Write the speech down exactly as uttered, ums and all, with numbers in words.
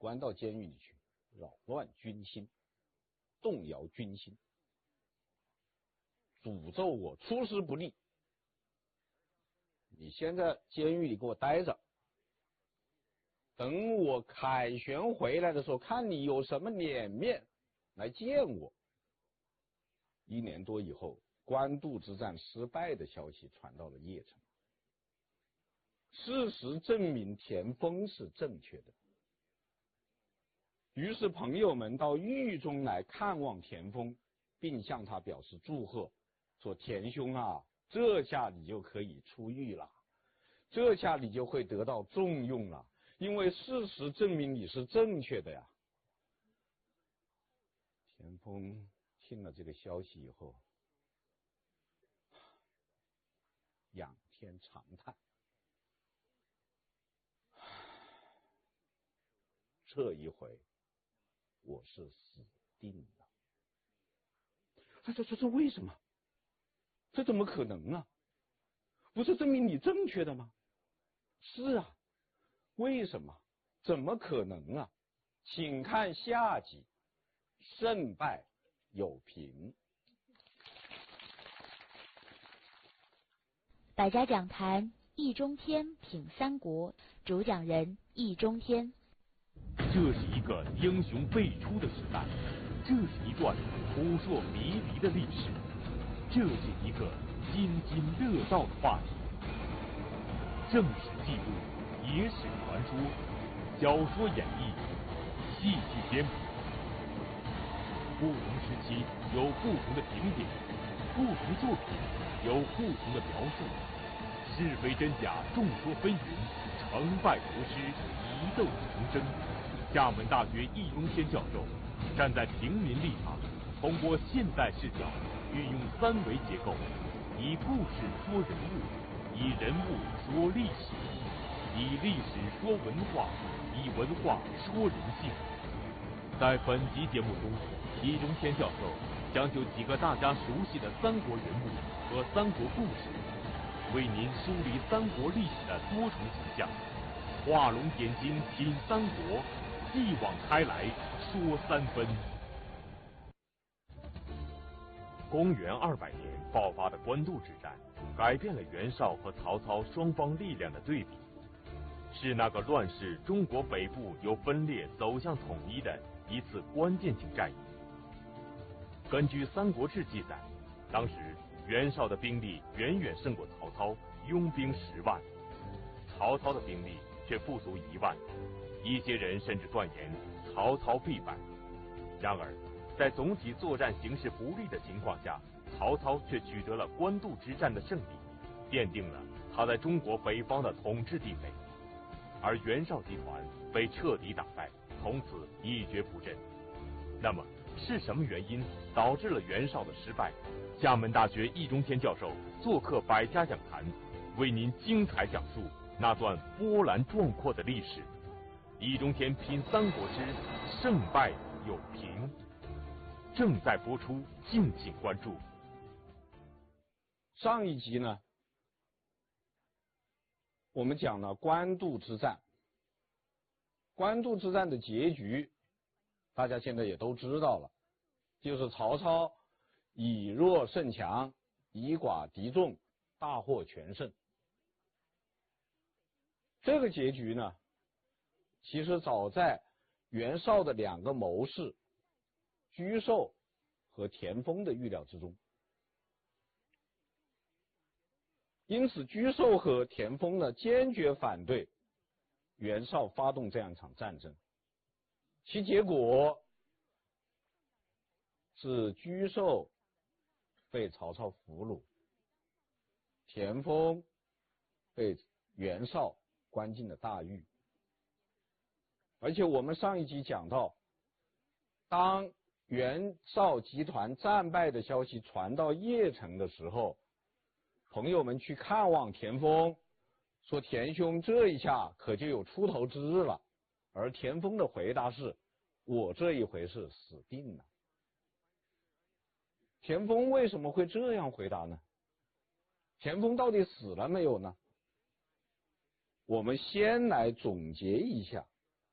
关到监狱里去，扰乱军心，动摇军心，诅咒我出师不利。你先在监狱里给我待着，等我凯旋回来的时候，看你有什么脸面来见我。一年多以后，官渡之战失败的消息传到了邺城，事实证明田丰是正确的。于是朋友们到狱中来看望田丰，并向他表示祝贺，说田兄啊，这下你就可以出狱了，这下你就会得到重用了，因为事实证明你是正确的呀。田丰听了这个消息以后，仰天长叹，这一回我是死定了。这这这这为什么？这怎么可能啊？不是证明你正确的吗？是啊，为什么？怎么可能啊？请看下集，胜败有评。 百家讲坛易中天品三国，主讲人易中天。 这是一个英雄辈出的时代，这是一段扑朔迷离的历史，这是一个津津乐道的话题。正史记录，野史传说，小说演绎，戏剧编谱。不同时期有不同的评点，不同作品有不同的描述，是非真假众说纷纭，成败得失疑窦丛生。厦门大学易中天教授站在平民立场，通过现代视角，运用三维结构，以故事说人物，以人物说历史，以历史说文化，以文化说人性。在本集节目中，易中天教授将就几个大家熟悉的三国人物和三国故事，为您梳理三国历史的多重景象，画龙点睛品三国，继往开来说三分。公元二百年爆发的官渡之战，改变了袁绍和曹操双方力量的对比，是那个乱世中国北部由分裂走向统一的一次关键性战役。根据《三国志》记载，当时袁绍的兵力远远胜过曹操，拥兵十万，曹操的兵力却不足一万。一些人甚至断言曹操必败。然而，在总体作战形势不利的情况下，曹操却取得了官渡之战的胜利，奠定了他在中国北方的统治地位。而袁绍集团被彻底打败，从此一蹶不振。那么是什么原因导致了袁绍的失败？厦门大学易中天教授做客百家讲坛，为您精彩讲述那段波澜壮阔的历史。易中天品三国之胜败有评，正在播出，敬请关注。 上一集呢，我们讲了官渡之战。官渡之战的结局，大家现在也都知道了，就是曹操以弱胜强，以寡敌众，大获全胜。这个结局呢，其实早在袁绍的两个谋士沮授和田丰的预料之中。因此沮授和田丰呢，坚决反对袁绍发动这样一场战争，其结果是沮授被曹操俘虏，田丰被袁绍关进了大狱。而且我们上一集讲到，当袁绍集团战败的消息传到邺城的时候，朋友们去看望田丰，说田兄这一下可就有出头之日了。而田丰的回答是，我这一回是死定了。田丰为什么会这样回答呢？田丰到底死了没有呢？我们先来总结一下